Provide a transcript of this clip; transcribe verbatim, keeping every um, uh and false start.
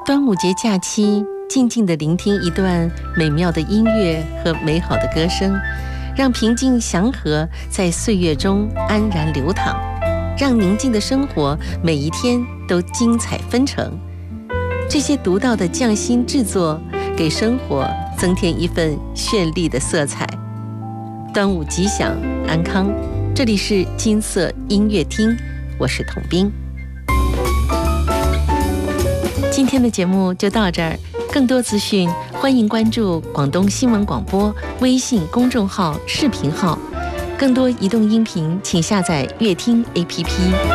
端午节假期，静静地聆听一段美妙的音乐和美好的歌声，让平静祥和在岁月中安然流淌，让宁静的生活每一天都精彩纷呈。这些独到的匠心制作，给生活增添一份绚丽的色彩。端午吉祥，安康。这里是金色音乐厅，我是童斌。今天的节目就到这儿，更多资讯欢迎关注广东新闻广播微信公众号、视频号。更多移动音频，请下载乐听 A P P。